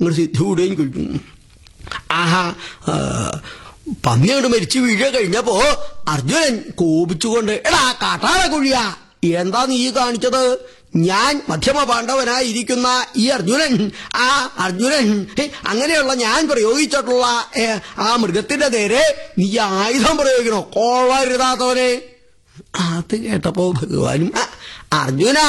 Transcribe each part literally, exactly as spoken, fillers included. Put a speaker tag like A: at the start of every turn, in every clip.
A: ഇങ്ങോട്ട് സിദ്ധി കൂടുകയും കഴിഞ്ഞു. ആഹാ, പന്നിയോട് മരിച്ചു വീഴ കഴിഞ്ഞപ്പോ അർജുനൻ കോപിച്ചുകൊണ്ട്, എടാ കാട്ടാള കുഴിയാ, എന്താ നീ കാണിച്ചത്? ഞാൻ മധ്യമ പാണ്ഡവനായിരിക്കുന്ന ഈ അർജുനൻ, ആ അർജുനൻ അങ്ങനെയുള്ള ഞാൻ പ്രയോഗിച്ചിട്ടുള്ള ആ മൃഗത്തിന്റെ നേരെ നീ ആയുധം പ്രയോഗിക്കണോ? കൊള്ളരുതാത്തവനെ. അത് കേട്ടപ്പോ ഭഗവാനും, അർജുനാ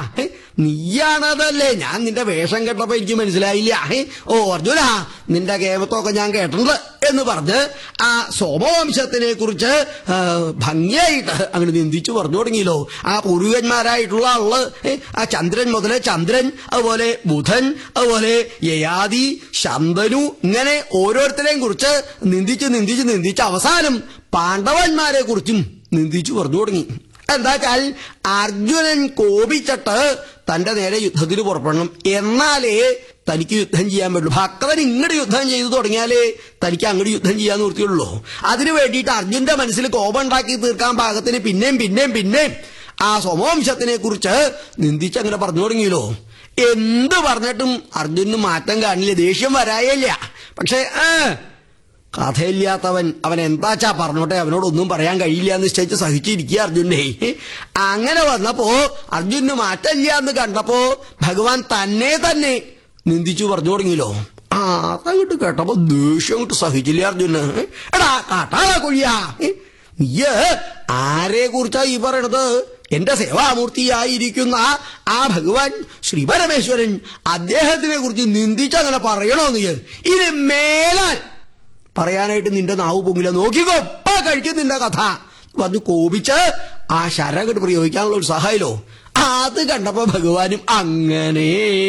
A: നീയാണതല്ലേ, ഞാൻ നിന്റെ വേഷം കേട്ടപ്പോ എനിക്ക് മനസ്സിലായില്ല. ഓ അർജുന, നിന്റെ കേമത്തൊക്കെ ഞാൻ കേട്ടിട്ടുണ്ട് എന്ന് പറഞ്ഞ് ആ സോമവംശത്തിനെ കുറിച്ച് ഭംഗിയായിട്ട് അങ്ങനെ നിന്ദിച്ചു പറഞ്ഞു തുടങ്ങിയല്ലോ. ആ പൂർവികന്മാരായിട്ടുള്ള ആള്, ആ ചന്ദ്രൻ മുതല് ചന്ദ്രൻ, അതുപോലെ ബുധൻ, അതുപോലെ യയാതി, ശന്തനു, ഇങ്ങനെ ഓരോരുത്തരെയും കുറിച്ച് നിന്ദിച്ച് നിന്ദിച്ച് നിന്ദിച്ച് അവസാനം പാണ്ഡവന്മാരെ കുറിച്ചും നിന്ദിച്ചു പറഞ്ഞു തുടങ്ങി. എന്താ വെച്ചാൽ അർജുനൻ കോപിച്ചിട്ട് തന്റെ നേരെ യുദ്ധത്തിന് പുറപ്പെടണം, എന്നാലേ തനിക്ക് യുദ്ധം ചെയ്യാൻ പറ്റുള്ളൂ. ഭക്തൻ ഇങ്ങോട്ട് യുദ്ധം ചെയ്തു തുടങ്ങിയാലേ തനിക്ക് അങ്ങോട്ട് യുദ്ധം ചെയ്യാൻ നിർത്തിയുള്ളൂ. അതിനു വേണ്ടിയിട്ട് അർജുന്റെ മനസ്സിൽ കോപം ഉണ്ടാക്കി തീർക്കാൻ പാകത്തിന് പിന്നെയും പിന്നെയും പിന്നെയും ആ സോമവംശത്തിനെ കുറിച്ച് നിന്ദിച്ചങ്ങനെ പറഞ്ഞു തുടങ്ങിയല്ലോ. എന്ത് പറഞ്ഞിട്ടും അർജുനന് മാറ്റം കാണില്ല, ദേഷ്യം വരായില്ല. പക്ഷേ കഥയില്ലാത്തവൻ, അവൻ എന്താച്ചാ പറഞ്ഞോട്ടെ, അവനോടൊന്നും പറയാൻ കഴിയില്ല എന്ന് നിശ്ചയിച്ച് സഹിച്ചിരിക്കുക അർജുനെ. അങ്ങനെ വന്നപ്പോ അർജുനന് മാറ്റമില്ല എന്ന് കണ്ടപ്പോ ഭഗവാൻ തന്നെ തന്നെ നിന്ദിച്ചു പറഞ്ഞു തുടങ്ങിയല്ലോ. ആ അതങ്ങോട്ട് കേട്ടപ്പോ ദേഷ്യം അങ്ങോട്ട് സഹിച്ചില്ല അർജുന്. എടാ കാട്ടാള കുഴിയാ, നീയ് ആരെ കുറിച്ചാ ഈ പറയണത്? എന്റെ സേവാമൂർത്തിയായിരിക്കുന്ന ആ ഭഗവാൻ ശ്രീ പരമേശ്വരൻ, അദ്ദേഹത്തിനെ കുറിച്ച് നിന്ദിച്ചങ്ങനെ പറയണോ നീ? ഇനി മേലാൽ പറയാനായിട്ട് നിന്റെ നാവ് പൊങ്ങില്ല, നോക്കിക്കോ കഴിക്കും നിന്റെ കഥ വന്ന് കോപിച്ച് ആ ശരകട്ട് പ്രയോഗിക്കാനുള്ള ഒരു സഹായമല്ലോ. അത് കണ്ടപ്പോ ഭഗവാനും അങ്ങനെ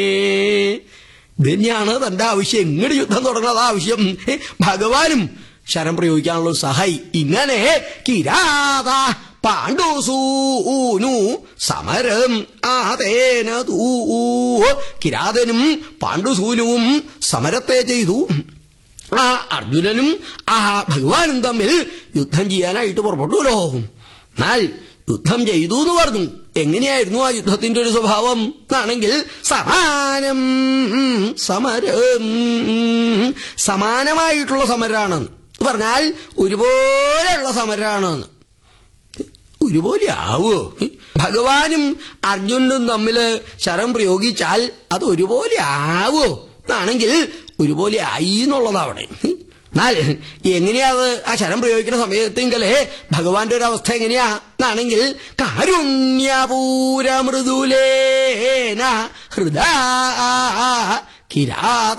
A: തന്നെയാണ് തന്റെ ആവശ്യം, എങ്ങോട്ട് യുദ്ധം തുടങ്ങുന്നത് ആവശ്യം. ഭഗവാനും ശരം പ്രയോഗിക്കാനുള്ള സഹായി. ഇങ്ങനെ കിരാത പാണ്ഡുസൂനു സമരം ആതേന തൂ, കിരാതനും പാണ്ഡുസൂനുവും സമരത്തെ ചെയ്തു. ആ അർജുനനും ആ ഭഗവാനും തമ്മിൽ യുദ്ധം ചെയ്യാനായിട്ട് പുറപ്പെട്ടുല്ലോ. എന്നാൽ യുദ്ധം ചെയ്തു എന്ന് പറഞ്ഞു. എങ്ങനെയായിരുന്നു ആ യുദ്ധത്തിന്റെ ഒരു സ്വഭാവം എന്നാണെങ്കിൽ, സമാനം സമരം, സമാനമായിട്ടുള്ള സമരാണെന്ന് പറഞ്ഞാൽ ഒരുപോലെയുള്ള സമരാണെന്ന്. ഒരുപോലെ ആവോ? ഭഗവാനും അർജുനനും തമ്മില് ശരം പ്രയോഗിച്ചാൽ അത് ഒരുപോലെ ആവോ എന്നാണെങ്കിൽ ഒരുപോലെ ആയി എന്നുള്ളതാവണേ. എന്നാൽ എങ്ങനെയാത് ആ ശരം പ്രയോഗിക്കുന്ന സമയത്തെങ്കിലേ ഭഗവാന്റെ ഒരു അവസ്ഥ എങ്ങനെയാ എന്നാണെങ്കിൽ, കാരുണ്യപൂര മൃദുലേന ഹൃദാ കിരാത,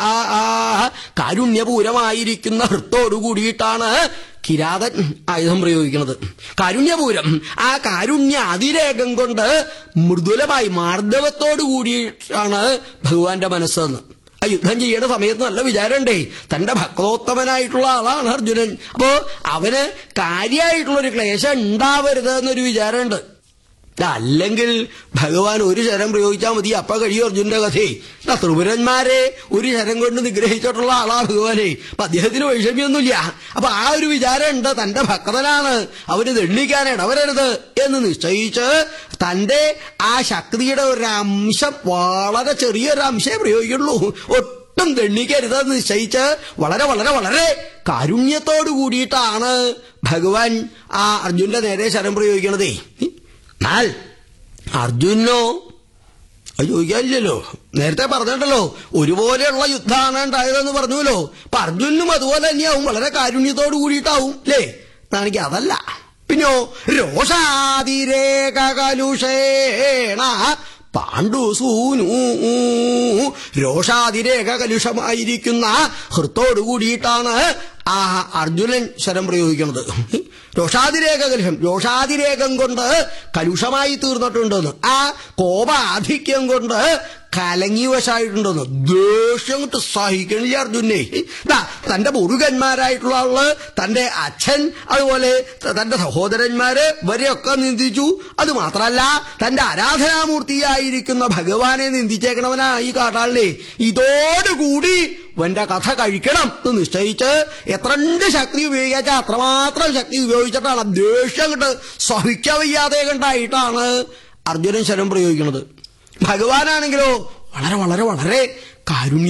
A: കാരുണ്യപൂരമായിരിക്കുന്ന ഹൃത്തോടു കൂടിയിട്ടാണ് കിരാതൻ ആയുധം പ്രയോഗിക്കുന്നത്. കാരുണ്യപൂരം, ആ കാരുണ്യ അതിരേകം കൊണ്ട് മൃദുലമായി മാർദ്ദവത്തോടു കൂടിയിട്ടാണ് ഭഗവാന്റെ മനസ്സെന്ന്. ആ യുദ്ധം ചെയ്യേണ്ട സമയത്ത് നല്ല വിചാരമുണ്ടേ, തന്റെ ഭക്തോത്തമനായിട്ടുള്ള ആളാണ് അർജുനൻ. അപ്പോ അവന് കാര്യമായിട്ടുള്ളൊരു ക്ലേശം ഉണ്ടാവരുത് എന്നൊരു വിചാരമുണ്ട്. അല്ലെങ്കിൽ ഭഗവാൻ ഒരു ശരം പ്രയോഗിച്ചാൽ മതി, അപ്പ കഴിയും അർജുനന്റെ കഥയെ. ത്രിപുരന്മാരെ ഒരു ശരം കൊണ്ട് നിഗ്രഹിച്ചിട്ടുള്ള ആളാ ഭഗവാനെ. അപ്പൊ അദ്ദേഹത്തിന് വൈഷമ്യൊന്നുമില്ല. അപ്പൊ ആ ഒരു വിചാരം ഉണ്ട്, തന്റെ ഭക്തനാണ്, അവന് ദണ്ഡിക്കാൻ ഇടവരരുത് എന്ന് നിശ്ചയിച്ച് തന്റെ ആ ശക്തിയുടെ ഒരു അംശം, വളരെ ചെറിയൊരു അംശമേ പ്രയോഗിക്കുള്ളൂ, ഒട്ടും ദണ്ഡിക്കരുതെന്ന് നിശ്ചയിച്ച് വളരെ വളരെ വളരെ കാരുണ്യത്തോടു കൂടിയിട്ടാണ് ഭഗവാൻ ആ അർജുനന്റെ നേരെ ശരം പ്രയോഗിക്കണതേ. എന്നാൽ അർജുനോ അത് ചോദിക്കാനില്ലല്ലോ. നേരത്തെ പറഞ്ഞിട്ടല്ലോ ഒരുപോലെയുള്ള യുദ്ധമാണ് ഉണ്ടായതെന്ന് പറഞ്ഞുല്ലോ. അപ്പൊ അർജുനും അതുപോലെ തന്നെയാവും, വളരെ കാരുണ്യത്തോടു കൂടിയിട്ടാവും അല്ലേ? എനിക്ക് അതല്ല, പിന്നെയോ രോഷാതിരേക കലുഷേണ പാണ്ഡുസൂനു, രോഷാതിരേക കലുഷമായിരിക്കുന്ന ഹൃത്തോടു കൂടിയിട്ടാണ് ആ അർജുനൻ ശരം പ്രയോഗിക്കുന്നത്. രോഷാതിരേക കലുഷം, രോഷാതിരേകം കൊണ്ട് കലുഷമായി തീർന്നിട്ടുണ്ടെന്ന്, ആ കോപാധിക്യം കൊണ്ട് കലങ്ങി വശായിട്ടുണ്ടെന്ന്. ദേഷ്യം കൊണ്ട് സഹിക്കണില്ല അർജുനെ. തന്റെ മുരുകന്മാരായിട്ടുള്ള ആള്, തന്റെ അച്ഛൻ, അതുപോലെ തന്റെ സഹോദരന്മാര് വരെയൊക്കെ നിന്ദിച്ചു. അത് മാത്രല്ല തന്റെ ആരാധനാമൂർത്തിയായിരിക്കുന്ന ഭഗവാനെ നിന്ദിച്ചേക്കണവനാ ഈ കാട്ടാളിനെ. ഇതോടുകൂടി വന്റെ കഥ കഴിക്കണം എന്ന് നിശ്ചയിച്ച് എത്രണ്ട് ശക്തി ഉപയോഗിച്ചാൽ അത്രമാത്രം ശക്തി ഉപയോഗിച്ചിട്ടാണ്, ദേഷ്യം കണ്ട് സഹിക്കാൻ വയ്യാതെ കണ്ടായിട്ടാണ് അർജുനൻ ശരം പ്രയോഗിക്കുന്നത്. ഭഗവാനാണെങ്കിലോ വളരെ വളരെ വളരെ കാരുണ്യ